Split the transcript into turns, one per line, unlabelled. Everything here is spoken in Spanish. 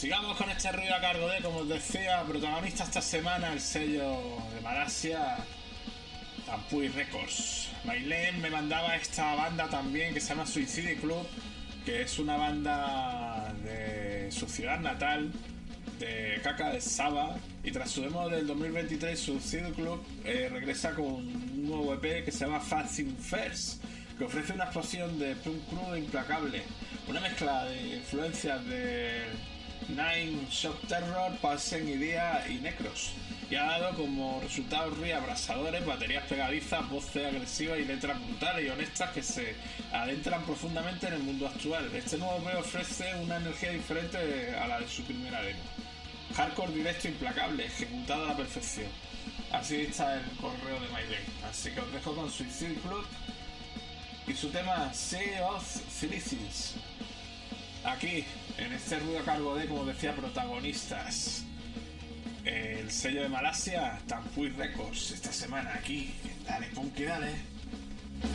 Sigamos con este ruido a cargo de, como os decía, protagonista esta semana, el sello de Malasia, Tampuy Records. Mailén me mandaba esta banda también que se llama Suicide Club, que es una banda de su ciudad natal, de Caca de Saba, y tras su demo del 2023, Suicide Club regresa con un nuevo EP que se llama Fasting First, que ofrece una explosión de punk crudo implacable, una mezcla de influencias de Nine Shock Terror, Pasen Idea y Necros, y ha dado como resultados riffs abrasadores, baterías pegadizas, voces agresivas y letras brutales y honestas que se adentran profundamente en el mundo actual. Este nuevo EP ofrece una energía diferente a la de su primera demo. Hardcore directo implacable, ejecutado a la perfección. Así está el correo de Mailén. Así que os dejo con Suicide Club y su tema Sea of Thieves. Aquí, en este ruido a cargo de, como decía, protagonistas, el sello de Malasia, Tampuy Records, esta semana aquí. Dale, punk, dale.